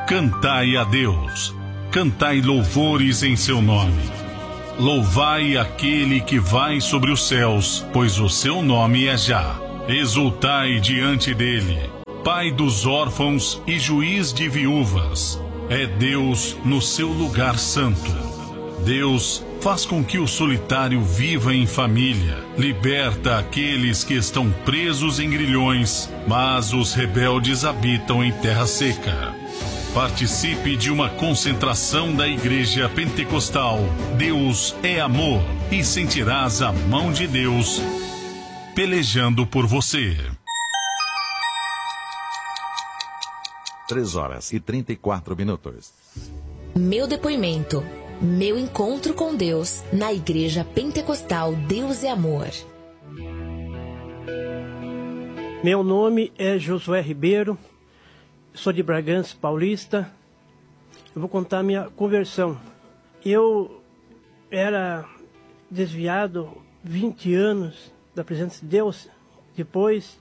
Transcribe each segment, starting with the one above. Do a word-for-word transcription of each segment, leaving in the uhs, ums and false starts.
Cantai a Deus, cantai louvores em seu nome. Louvai aquele que vai sobre os céus, pois o seu nome é Já. Exultai diante dele, Pai dos órfãos e juiz de viúvas. É Deus no seu lugar santo. Deus faz com que o solitário viva em família, liberta aqueles que estão presos em grilhões, mas os rebeldes habitam em terra seca. Participe de uma concentração da Igreja Pentecostal Deus é Amor e sentirás a mão de Deus pelejando por você. três horas e trinta e quatro minutos. Meu depoimento, meu encontro com Deus na Igreja Pentecostal Deus é Amor. Meu nome é Josué Ribeiro, sou de Bragança Paulista. Eu vou contar minha conversão. Eu era desviado vinte anos da presença de Deus. Depois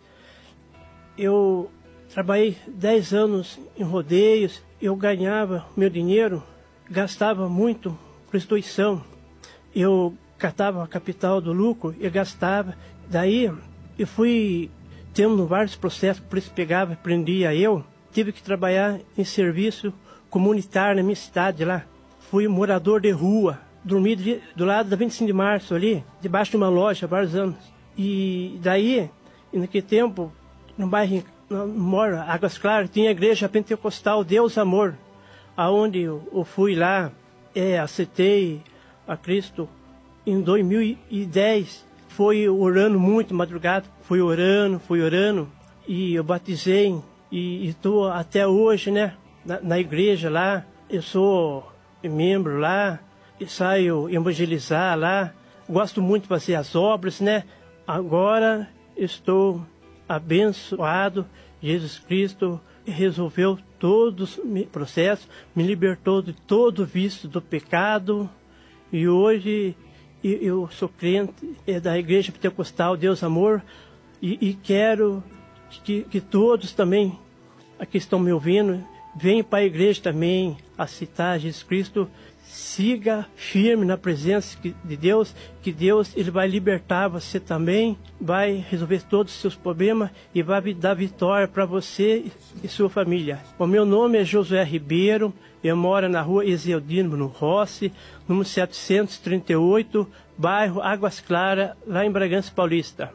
eu trabalhei dez anos em rodeios. Eu ganhava meu dinheiro, gastava muito prostituição. Eu catava a capital do lucro e gastava. Daí eu fui tendo vários processos, por isso pegava, prendia eu. Tive que trabalhar em serviço comunitário na minha cidade lá. Fui morador de rua, dormi de, do lado da vinte e cinco de março ali, debaixo de uma loja há vários anos. E daí, naquele tempo, no bairro Mora, Águas Claras, tinha a Igreja Pentecostal Deus Amor, aonde eu, eu fui lá, é, aceitei a Cristo em dois mil e dez. Fui orando muito, madrugada, fui orando, fui orando, e eu batizei. E estou até hoje, né, na, na igreja lá. Eu sou membro lá, e saio evangelizar lá. Gosto muito de fazer as obras, né. Agora estou abençoado. Jesus Cristo resolveu todos os processos, me libertou de todo o vício do pecado. E hoje eu sou crente da Igreja Pentecostal Deus Amor. E, e quero Que, que todos também, aqui estão me ouvindo, venham para a igreja também, aceitar Jesus Cristo, siga firme na presença de Deus, que Deus ele vai libertar você também, vai resolver todos os seus problemas e vai dar vitória para você e sua família. O meu nome é Josué Ribeiro, eu moro na rua Ezeldino no Rossi, número setecentos e trinta e oito, bairro Águas Claras, lá em Bragança Paulista.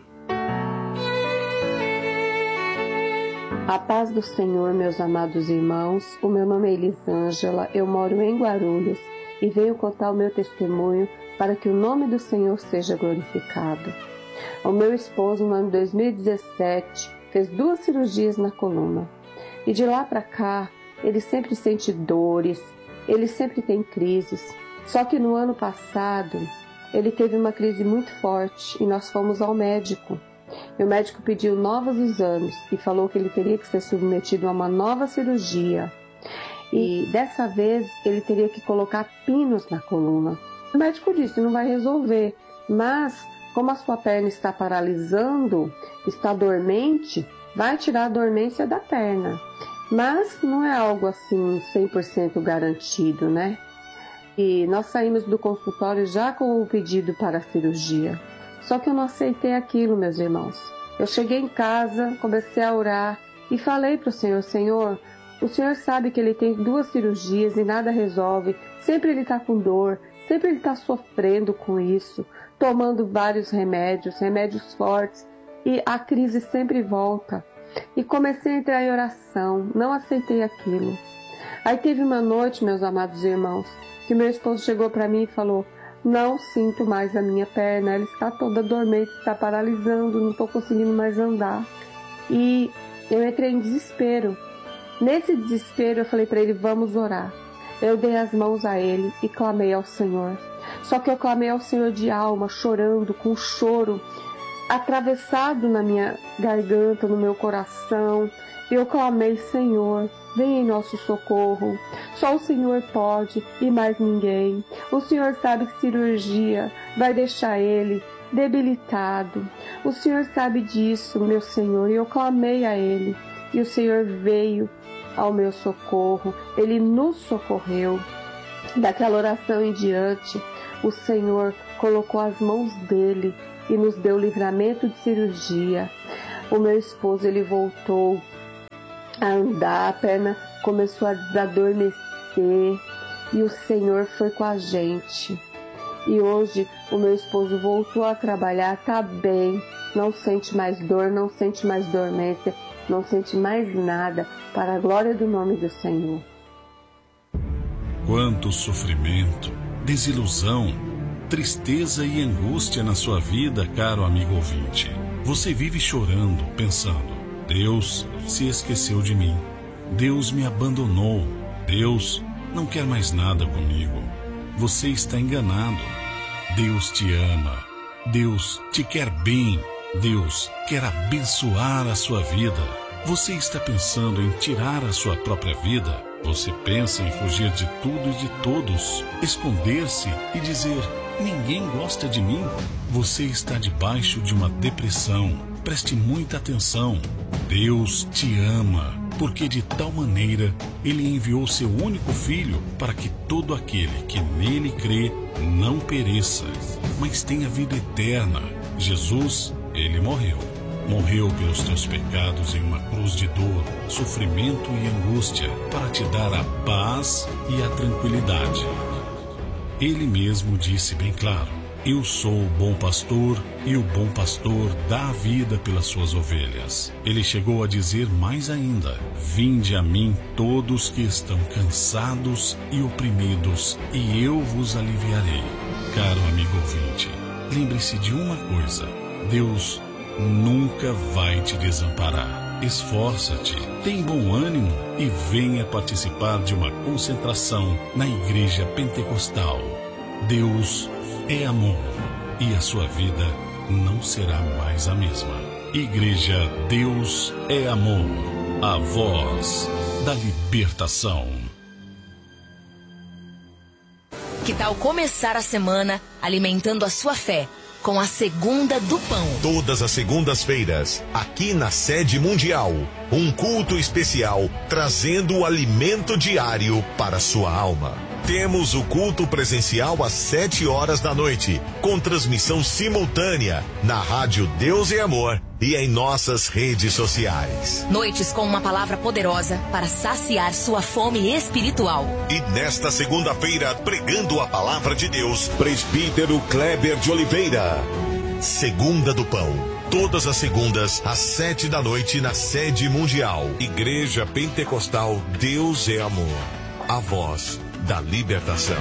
A paz do Senhor, meus amados irmãos. O meu nome é Elisângela, eu moro em Guarulhos e venho contar o meu testemunho para que o nome do Senhor seja glorificado. O meu esposo, no ano de dois mil e dezessete, fez duas cirurgias na coluna. E de lá para cá, ele sempre sente dores, ele sempre tem crises. Só que no ano passado, ele teve uma crise muito forte e nós fomos ao médico. E o médico pediu novos exames e falou que ele teria que ser submetido a uma nova cirurgia. E dessa vez ele teria que colocar pinos na coluna. O médico disse, não vai resolver, mas como a sua perna está paralisando, está dormente, vai tirar a dormência da perna. Mas não é algo assim cem por cento garantido, né? E nós saímos do consultório já com o pedido para a cirurgia. Só que eu não aceitei aquilo, meus irmãos. Eu cheguei em casa, comecei a orar e falei para o Senhor, Senhor, o Senhor sabe que ele tem duas cirurgias e nada resolve. Sempre ele está com dor, sempre ele está sofrendo com isso, tomando vários remédios, remédios fortes, e a crise sempre volta. E comecei a entrar em oração, não aceitei aquilo. Aí teve uma noite, meus amados irmãos, que meu esposo chegou para mim e falou, não sinto mais a minha perna, ela está toda dormente, está paralisando, não estou conseguindo mais andar. E eu entrei em desespero. Nesse desespero eu falei para ele, vamos orar. Eu dei as mãos a ele e clamei ao Senhor. Só que eu clamei ao Senhor de alma, chorando, com choro atravessado na minha garganta, no meu coração. Eu clamei, Senhor, vem em nosso socorro. Só o Senhor pode e mais ninguém. O Senhor sabe que cirurgia vai deixar ele debilitado. O Senhor sabe disso, meu Senhor. E eu clamei a Ele. E o Senhor veio ao meu socorro, Ele nos socorreu. Daquela oração em diante, o Senhor colocou as mãos dele e nos deu livramento de cirurgia. O meu esposo, ele voltou a andar, a perna começou a desadormecer e o Senhor foi com a gente. E hoje o meu esposo voltou a trabalhar, está bem, não sente mais dor, não sente mais dormência, não sente mais nada, para a glória do nome do Senhor. Quanto sofrimento, desilusão, tristeza e angústia na sua vida, caro amigo ouvinte. Você vive chorando, pensando: Deus se esqueceu de mim, Deus me abandonou, Deus não quer mais nada comigo. Você está enganado. Deus te ama, Deus te quer bem, Deus quer abençoar a sua vida. Você está pensando em tirar a sua própria vida? Você pensa em fugir de tudo e de todos, esconder-se e dizer: ninguém gosta de mim? Você está debaixo de uma depressão. Preste muita atenção. Deus te ama, porque de tal maneira Ele enviou seu único Filho para que todo aquele que nele crê não pereça, mas tenha vida eterna. Jesus, Ele morreu. Morreu pelos teus pecados em uma cruz de dor, sofrimento e angústia, para te dar a paz e a tranquilidade. Ele mesmo disse bem claro: eu sou o bom pastor e o bom pastor dá a vida pelas suas ovelhas. Ele chegou a dizer mais ainda: vinde a mim todos que estão cansados e oprimidos, e eu vos aliviarei. Caro amigo ouvinte, lembre-se de uma coisa: Deus nunca vai te desamparar. Esforça-te, tem bom ânimo e venha participar de uma concentração na Igreja Pentecostal. Deus é amor e a sua vida não será mais a mesma. Igreja Deus é Amor, a voz da libertação. Que tal começar a semana alimentando a sua fé com a Segunda do Pão? Todas as segundas-feiras, aqui na Sede Mundial, um culto especial trazendo o alimento diário para sua alma. Temos o culto presencial às sete horas da noite, com transmissão simultânea na rádio Deus é Amor e em nossas redes sociais. Noites com uma palavra poderosa para saciar sua fome espiritual. E nesta segunda-feira, pregando a palavra de Deus, presbítero Kleber de Oliveira. Segunda do Pão. Todas as segundas, às sete da noite, na Sede Mundial. Igreja Pentecostal Deus é Amor. A voz da libertação.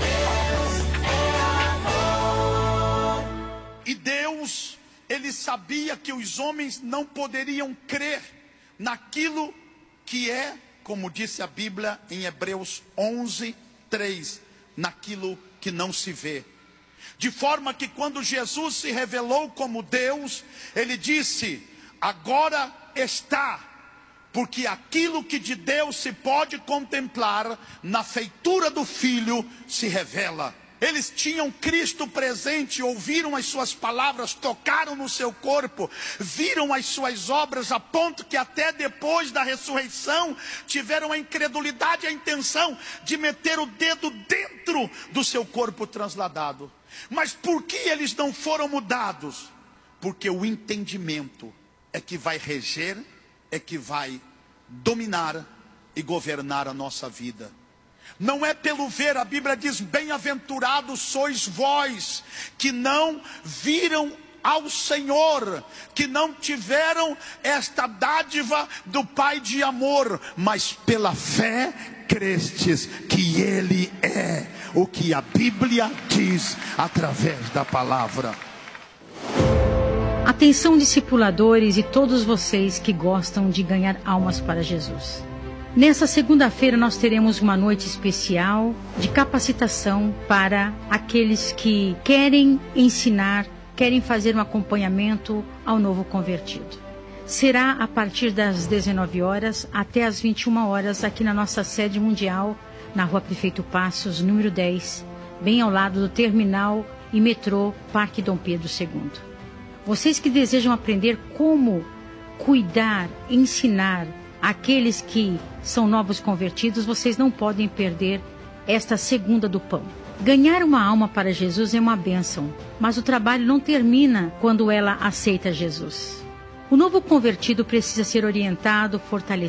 E Deus, Ele sabia que os homens não poderiam crer naquilo que é, como disse a Bíblia em Hebreus onze, três, naquilo que não se vê. De forma que quando Jesus se revelou como Deus, Ele disse: agora está. Porque aquilo que de Deus se pode contemplar, na feitura do Filho se revela. Eles tinham Cristo presente, ouviram as suas palavras, tocaram no seu corpo, viram as suas obras, a ponto que até depois da ressurreição, tiveram a incredulidade e a intenção de meter o dedo dentro do seu corpo transladado. Mas por que eles não foram mudados? Porque o entendimento é que vai reger, é que vai dominar e governar a nossa vida. Não é pelo ver. A Bíblia diz: bem-aventurados sois vós que não viram ao Senhor, que não tiveram esta dádiva do Pai de amor, mas pela fé crestes que Ele é o que a Bíblia diz através da palavra. Atenção, discipuladores e todos vocês que gostam de ganhar almas para Jesus. Nessa segunda-feira nós teremos uma noite especial de capacitação para aqueles que querem ensinar, querem fazer um acompanhamento ao novo convertido. Será a partir das dezenove horas até as vinte e uma horas aqui na nossa sede mundial, na Rua Prefeito Passos, número dez, bem ao lado do terminal e metrô Parque Dom Pedro segundo. Vocês que desejam aprender como cuidar, ensinar aqueles que são novos convertidos, vocês não podem perder esta segunda do pão. Ganhar uma alma para Jesus é uma bênção, mas o trabalho não termina quando ela aceita Jesus. O novo convertido precisa ser orientado, fortalecido,